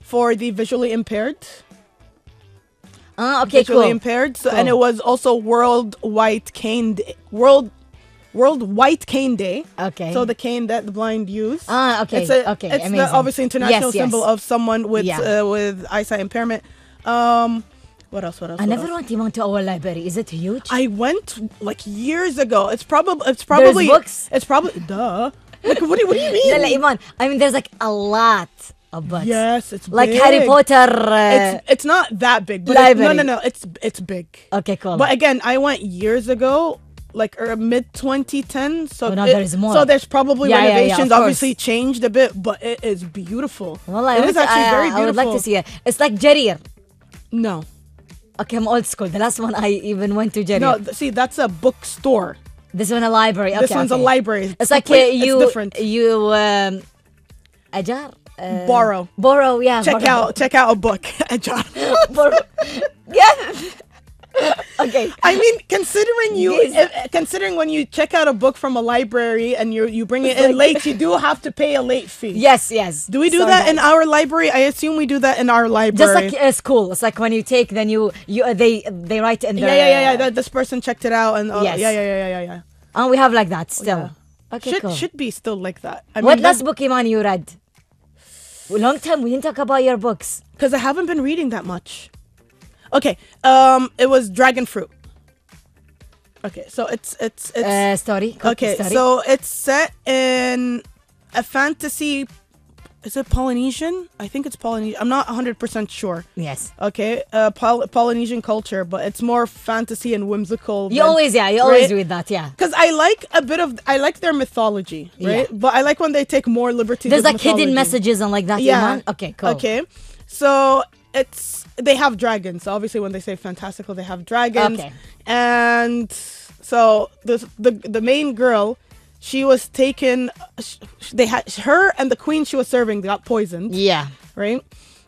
for the visually impaired. Okay, Visually cool. impaired. So, Cool. and it was also World White Cane Day. World White Cane Day. Okay. So the cane that the blind use. Okay. It's a, Okay. It's Amazing. the obviously international Yes, symbol yes. of someone with Yeah. with eyesight impairment. What else? What else? I what never else? went even to our library. Is it huge? I went like years ago. It's probably books? It's probably duh. Like what do you mean? لا لا Iman. I mean, there's like a lot of books. Yes, it's Like big. Harry Potter. It's not that big, but Library. no. It's big. Okay, cool. But again, I went years ago, like mid 2010. So now there's more. So there's probably Yeah, renovations. of course. Obviously changed a bit, but it is beautiful. Well, it is actually very beautiful. I would like to see it. It's like Jarir. No, Okay, I'm old school. The last one I even went to Jarir. no. See, that's a bookstore. This one a library. Okay, This one's a okay. library. It's like It's you different. Ajar. Borrow. Borrow. Yeah. Check out a book. John. Borrow. Yeah. Okay. I mean, considering Yes. considering when you check out a book from a library and you bring it in late, you do have to pay a late fee. Yes. Yes. Do we do So that in our library? I assume we do that in our library. Just like school. It's like when you take, then they write in the. yeah. That this person checked it out and Yes. yeah. And we have like that still. Yeah. Okay, cool. Should be still like that. I What mean, last book, Iman, you read? Long time we didn't talk about your books. because I haven't been reading that much. Okay, it was Dragon Fruit. Okay, so it's Story. Quick okay, story. so it's set in a fantasy. Is it Polynesian? I think it's Polynesian. I'm not 100% sure. Yes. Okay, Polynesian culture, but it's more fantasy and whimsical. You always read that, yeah. Because I like their mythology, right? Yeah. But I like when they take more liberties. There's with like hidden mythology. messages and like that, Yeah. Iman. Okay, cool. Okay, so they have dragons. So obviously, when they say fantastical, they have dragons. Okay. And so the main girl, she was taken. They had her and the queen she was serving got poisoned, Yeah. right?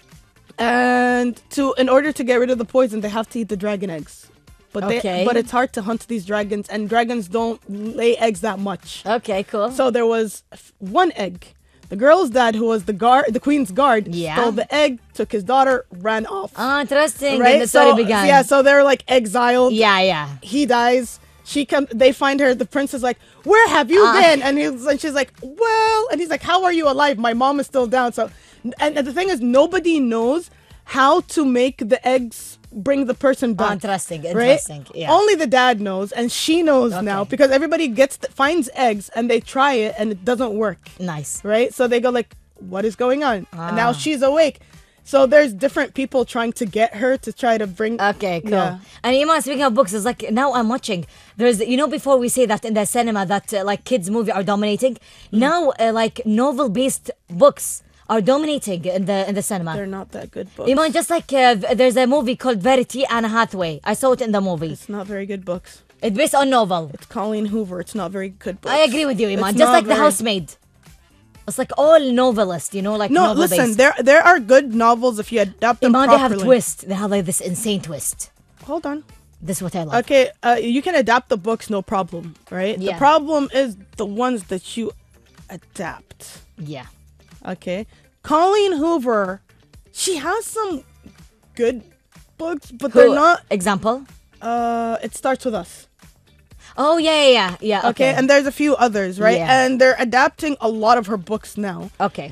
And in order to get rid of the poison, they have to eat the dragon eggs. But Okay. but it's hard to hunt these dragons, and dragons don't lay eggs that much. Okay, cool. So there was one egg. The girl's dad, who was the queen's guard, Yeah. stole the egg, took his daughter, ran off. Interesting. Right? And the story began. Yeah, so they're like exiled. Yeah. He dies. They find her. The prince is like, "Where have you been?" And she's like, "Well," and he's like, "How are you alive? My mom is still down." So, and the thing is, nobody knows how to make the eggs bring the person back. Interesting. Right? Yeah. Only the dad knows, and she knows now Okay. because everybody finds eggs and they try it and it doesn't work. Nice. Right? So they go like, "What is going on?" And now she's awake. So there's different people trying to get her to try to bring. Okay, cool. Yeah. And Iman, speaking of books, it's like now I'm watching. There's, before we say that in the cinema that like kids' movie are dominating. Now, like novel-based books are dominating in the cinema. They're not that good books. Iman, just like there's a movie called Verity, Anna Hathaway. I saw it in the movie. It's not very good books. It's based on novel. It's Colleen Hoover. It's not very good books. I agree with you, Iman. It's Just not like The very- Housemaid. It's like all novelist, like No, novel listen. based. There are good novels if you adapt them Iman, they properly. have twist. They have like this insane twist. Hold on. This is what I love. Okay, you can adapt the books, no problem, right? Yeah. The problem is the ones that you adapt. Yeah. Okay, Colleen Hoover, she has some good books, but they're not. Example? It Starts With Us. Oh, yeah. Okay, and there's a few others, right? Yeah. And they're adapting a lot of her books now. Okay.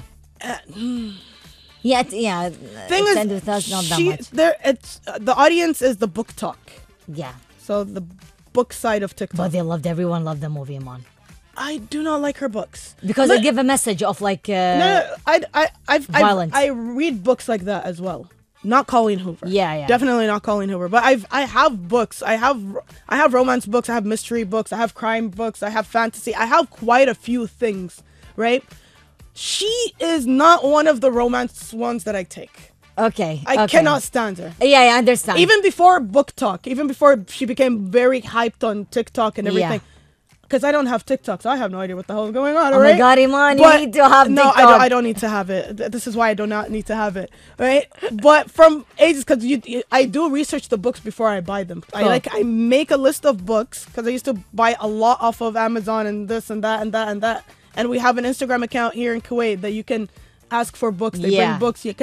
Yeah. Thing is, Extended with Us, not that she, much. the audience is the book talk, Yeah. so the book side of TikTok. But everyone loved the movie, Iman. I do not like her books Because they give a message of like... no, violence. I read books like that as well. Not Colleen Hoover. Yeah. Definitely not Colleen Hoover. But I have books. I have romance books. I have mystery books. I have crime books. I have fantasy. I have quite a few things, right? She is not one of the romance ones that I take. Okay. I cannot stand her. Yeah, I understand. Even before book talk, even before she became very hyped on TikTok and everything. Because I don't have TikTok, so I have no idea what the hell is going on. Oh right? my God, Iman, But- you need to have no, TikTok. I don't need to have it. This is why I do not need to have it, right? But from ages, because I do research the books before I buy them. Cool. I make a list of books because I used to buy a lot off of Amazon and this and that and that and that. And we have an Instagram account here in Kuwait that you can ask for books. They Yeah. bring books. You can